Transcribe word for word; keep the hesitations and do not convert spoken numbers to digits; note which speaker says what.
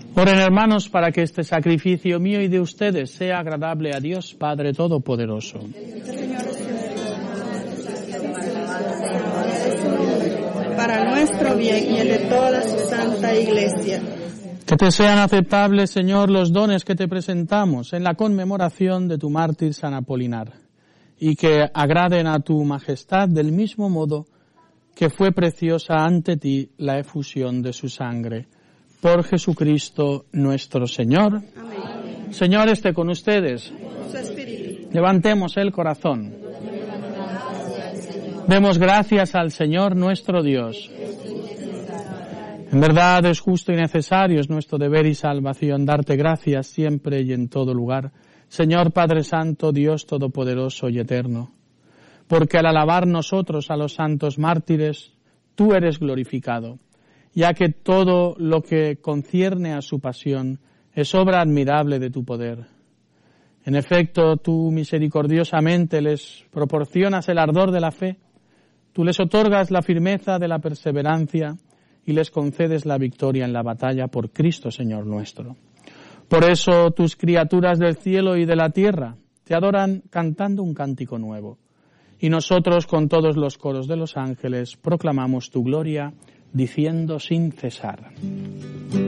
Speaker 1: Oren, hermanos, para que este sacrificio mío y de ustedes sea agradable a Dios Padre Todopoderoso.
Speaker 2: Para nuestro bien y el de toda su santa Iglesia.
Speaker 1: Que te sean aceptables, Señor, los dones que te presentamos en la conmemoración de tu mártir San Apolinar, y que agraden a tu majestad del mismo modo que fue preciosa ante ti la efusión de su sangre. Por Jesucristo nuestro Señor.
Speaker 2: Amén.
Speaker 1: Señor, esté con ustedes.
Speaker 2: Su espíritu.
Speaker 1: Levantemos el corazón. Demos gracias al Señor nuestro Dios. En verdad es justo y necesario, es nuestro deber y salvación, darte gracias siempre y en todo lugar, Señor Padre Santo, Dios Todopoderoso y Eterno, porque al alabar nosotros a los santos mártires, tú eres glorificado, ya que todo lo que concierne a su pasión es obra admirable de tu poder. En efecto, tú misericordiosamente les proporcionas el ardor de la fe, tú les otorgas la firmeza de la perseverancia y les concedes la victoria en la batalla por Cristo Señor nuestro. Por eso tus criaturas del cielo y de la tierra te adoran cantando un cántico nuevo. Y nosotros con todos los coros de los ángeles proclamamos tu gloria diciendo sin cesar.